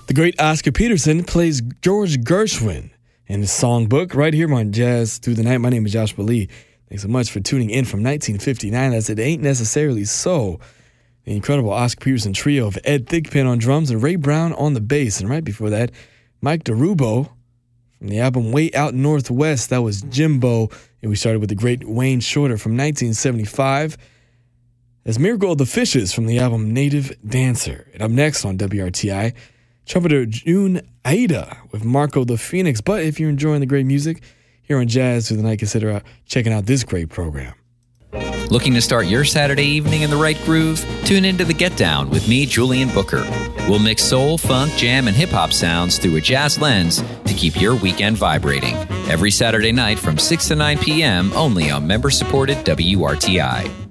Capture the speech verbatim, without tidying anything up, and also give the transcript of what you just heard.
The great Oscar Peterson plays George Gershwin in his songbook right here on Jazz Through the Night. My name is Joshua Lee. Thanks so much for tuning in from nineteen fifty-nine. That's It Ain't Necessarily So. The incredible Oscar Peterson trio of Ed Thigpen on drums and Ray Brown on the bass. And right before that, Mike DeRubo from the album Way Out Northwest. That was Jimbo. And we started with the great Wayne Shorter from nineteen seventy-five. That's Miracle of the Fishes from the album Native Dancer. And up next on W R T I, trumpeter June Aida with Marco the Phoenix. But if you're enjoying the great music here on Jazz Through the Night, consider out checking out this great program. Looking to start your Saturday evening in the right groove? Tune into The Get Down with me, Julian Booker. We'll mix soul, funk, jam, and hip-hop sounds through a jazz lens to keep your weekend vibrating. Every Saturday night from six to nine p.m. only on member-supported W R T I.